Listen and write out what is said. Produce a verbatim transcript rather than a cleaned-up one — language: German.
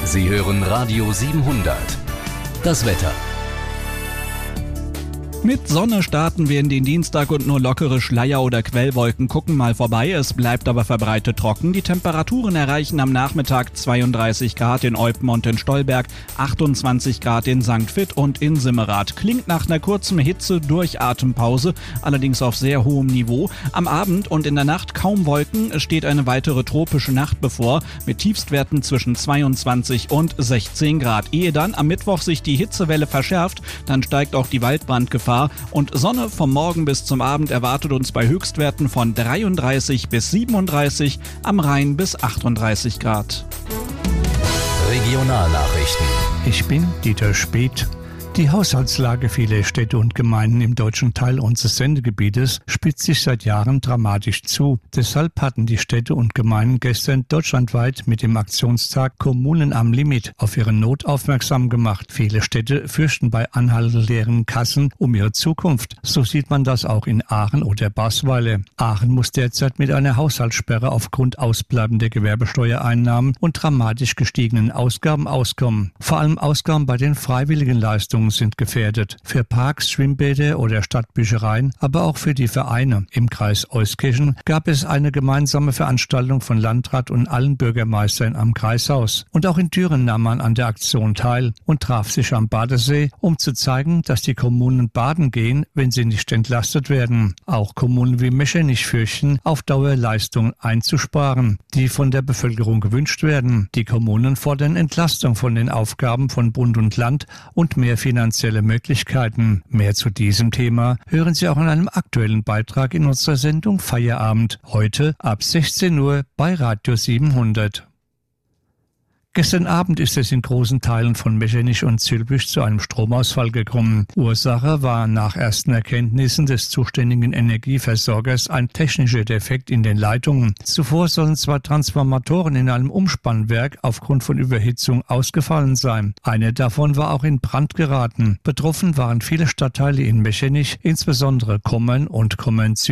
Sie hören Radio siebenhundert. Das Wetter. Mit Sonne starten wir in den Dienstag und nur lockere Schleier- oder Quellwolken gucken mal vorbei. Es bleibt aber verbreitet trocken. Die Temperaturen erreichen am Nachmittag zweiunddreißig Grad in Eupen und in Stolberg, achtundzwanzig Grad in Sankt Vith und in Simmerath. Klingt nach einer kurzen Hitze-Durchatempause, allerdings auf sehr hohem Niveau. Am Abend und in der Nacht kaum Wolken, es steht eine weitere tropische Nacht bevor, mit Tiefstwerten zwischen zweiundzwanzig und sechzehn Grad. Ehe dann am Mittwoch sich die Hitzewelle verschärft, dann steigt auch die Waldbrandgefahr. Und Sonne vom Morgen bis zum Abend erwartet uns bei Höchstwerten von dreiunddreißig bis siebenunddreißig, am Rhein bis achtunddreißig Grad. Regionalnachrichten. Ich bin Dieter Speth. Die Haushaltslage vieler Städte und Gemeinden im deutschen Teil unseres Sendegebietes spitzt sich seit Jahren dramatisch zu. Deshalb hatten die Städte und Gemeinden gestern deutschlandweit mit dem Aktionstag Kommunen am Limit auf ihre Not aufmerksam gemacht. Viele Städte fürchten bei anhaltend leeren Kassen um ihre Zukunft. So sieht man das auch in Aachen oder Basweiler. Aachen muss derzeit mit einer Haushaltssperre aufgrund ausbleibender Gewerbesteuereinnahmen und dramatisch gestiegenen Ausgaben auskommen. Vor allem Ausgaben bei den freiwilligen Leistungen sind gefährdet. Für Parks, Schwimmbäder oder Stadtbüchereien, aber auch für die Vereine. Im Kreis Euskirchen gab es eine gemeinsame Veranstaltung von Landrat und allen Bürgermeistern am Kreishaus. Und auch in Düren nahm man an der Aktion teil und traf sich am Badesee, um zu zeigen, dass die Kommunen baden gehen, wenn sie nicht entlastet werden. Auch Kommunen wie Mechernich fürchten, auf Dauer Leistungen einzusparen, die von der Bevölkerung gewünscht werden. Die Kommunen fordern Entlastung von den Aufgaben von Bund und Land und mehr finanzielle Möglichkeiten. Mehr zu diesem Thema hören Sie auch in einem aktuellen Beitrag in unserer Sendung Feierabend. Heute ab sechzehn Uhr bei Radio siebenhundert. Gestern Abend ist es in großen Teilen von Mechernich und Zülpich zu einem Stromausfall gekommen. Ursache war nach ersten Erkenntnissen des zuständigen Energieversorgers ein technischer Defekt in den Leitungen. Zuvor sollen zwar Transformatoren in einem Umspannwerk aufgrund von Überhitzung ausgefallen sein. Eine davon war auch in Brand geraten. Betroffen waren viele Stadtteile in Mechernich, insbesondere Kommern und Kommern Süd.